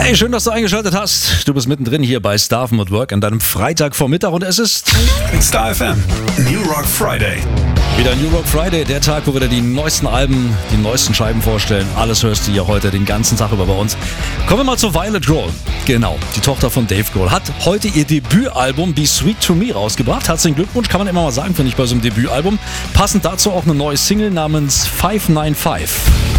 Hey, schön, dass du eingeschaltet hast. Du bist mittendrin hier bei Star FM at Work an deinem Freitagvormittag und es ist Star FM New Rock Friday. wieder New Rock Friday, der Tag, wo wir dir die neuesten Alben, die neuesten Scheiben vorstellen. Alles hörst du hier heute den ganzen Tag über bei uns. Kommen wir mal zu Violet Grohl. Genau, die Tochter von Dave Grohl hat heute ihr Debütalbum Be Sweet to Me rausgebracht. Herzlichen Glückwunsch, kann man immer mal sagen, finde ich, bei so einem Debütalbum. Passend dazu auch eine neue Single namens 595.